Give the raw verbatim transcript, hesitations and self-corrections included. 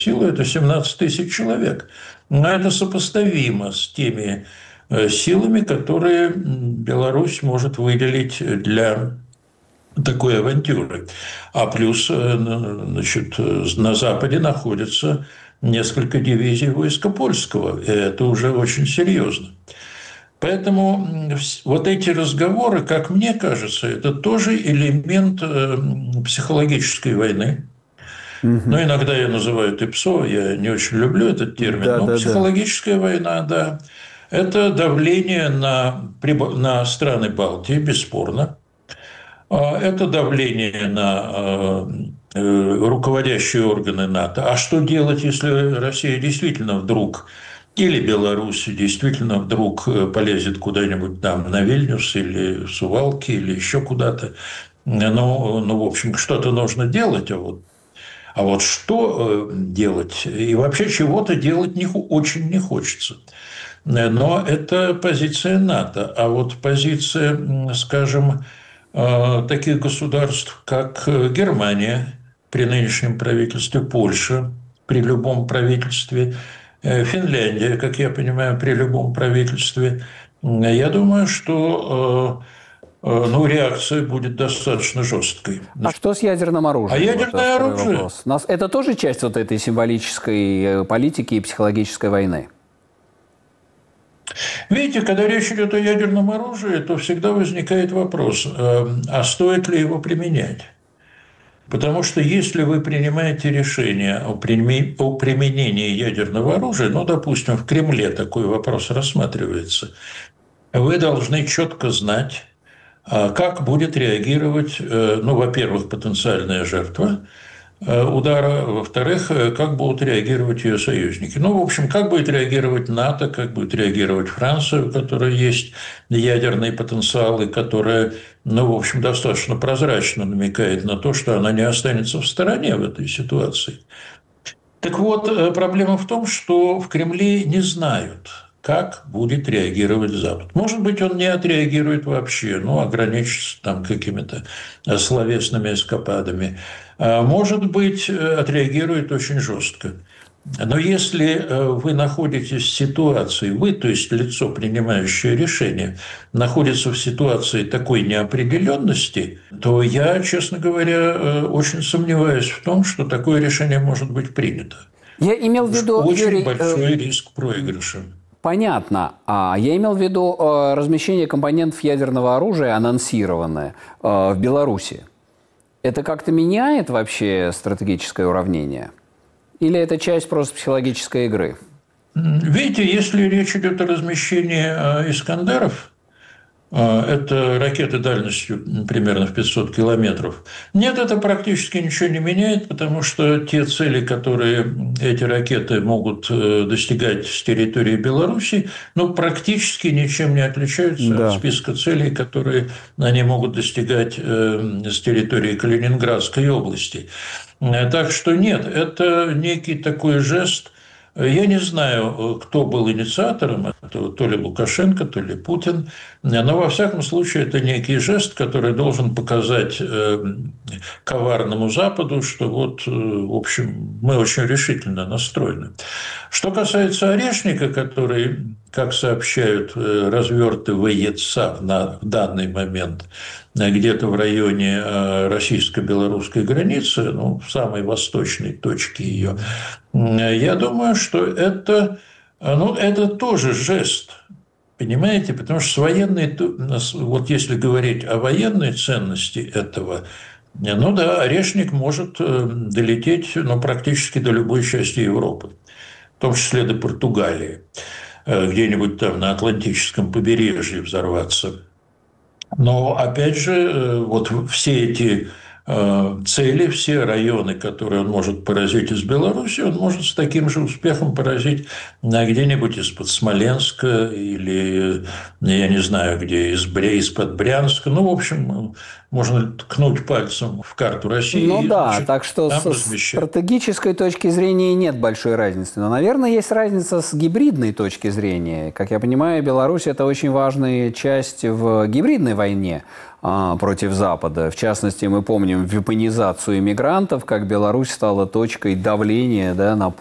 силы – это семнадцать тысяч человек. Но это сопоставимо с теми силами, которые Беларусь может выделить для такой авантюры. А плюс, значит, на Западе находится несколько дивизий войска польского, и это уже очень серьезно. Поэтому вот эти разговоры, как мне кажется, это тоже элемент психологической войны. Угу. Но иногда я называю ТИПСО, я не очень люблю этот термин, да, но да, психологическая да. война, да, это давление на, на страны Балтии, бесспорно. Это давление на руководящие органы НАТО. А что делать, если Россия действительно вдруг, или Беларусь действительно вдруг полезет куда-нибудь там на Вильнюс или в Сувалки или еще куда-то? Ну, ну, в общем, что-то нужно делать, а вот А вот что делать? И вообще чего-то делать не, очень не хочется. Но это позиция НАТО. А вот позиция, скажем, таких государств, как Германия при нынешнем правительстве, Польша при любом правительстве, Финляндия, как я понимаю, при любом правительстве, я думаю, что ну, реакция будет достаточно жесткой. А что с ядерным оружием? А ядерное вот оружие? Вопрос. Нас... Это тоже часть вот этой символической политики и психологической войны? Видите, когда речь идет о ядерном оружии, то всегда возникает вопрос, а стоит ли его применять? Потому что если вы принимаете решение о применении ядерного оружия, ну, допустим, в Кремле такой вопрос рассматривается, вы должны четко знать, как будет реагировать, ну, во-первых, потенциальная жертва удара, во-вторых, как будут реагировать ее союзники. Ну, в общем, как будет реагировать НАТО, как будет реагировать Франция, у которой есть ядерный потенциал, и которая, ну, в общем, достаточно прозрачно намекает на то, что она не останется в стороне в этой ситуации. Так вот, проблема в том, что в Кремле не знают, как будет реагировать Запад. Может быть, он не отреагирует вообще, ну, ограничится там какими-то словесными эскападами. Может быть, отреагирует очень жестко. Но если вы находитесь в ситуации, вы, то есть лицо, принимающее решение, находится в ситуации такой неопределенности, то я, честно говоря, очень сомневаюсь в том, что такое решение может быть принято. Я имел в виду, очень Юрий, большой риск проигрыша. Понятно. А я имел в виду э, размещение компонентов ядерного оружия, анонсированное э, в Беларуси. Это как-то меняет вообще стратегическое уравнение? Или это часть просто психологической игры? Видите, если речь идет о размещении э, «Искандеров», это ракеты дальностью примерно в пятьсот километров. Нет, это практически ничего не меняет, потому что те цели, которые эти ракеты могут достигать с территории Беларуси, ну, практически ничем не отличаются да. от списка целей, которые они могут достигать с территории Калининградской области. Так что нет, это некий такой жест. Я не знаю, кто был инициатором этого, то ли Лукашенко, то ли Путин, но во всяком случае это некий жест, который должен показать коварному Западу, что вот, в общем, мы очень решительно настроены. Что касается Орешника, который, как сообщают, развертывается на данный момент где-то в районе российско-белорусской границы, ну, в самой восточной точке ее, я думаю, что это, ну, это тоже жест, понимаете, потому что с военной, вот если говорить о военной ценности этого, ну да, Орешник может долететь, ну, практически до любой части Европы, в том числе до Португалии, где-нибудь там на Атлантическом побережье взорваться. Но, опять же, вот все эти цели, все районы, которые он может поразить из Беларуси, он может с таким же успехом поразить где-нибудь из-под Смоленска или, я не знаю, где, из Бре, из-под Брянска. Ну, в общем, можно ткнуть пальцем в карту России. Ну и, да, значит, так что с стратегической точки зрения нет большой разницы. Но, наверное, есть разница с гибридной точки зрения. Как я понимаю, Беларусь – это очень важная часть в гибридной войне. а, против Запада. В частности, мы помним вепонизацию иммигрантов, как Беларусь стала точкой давления, да, на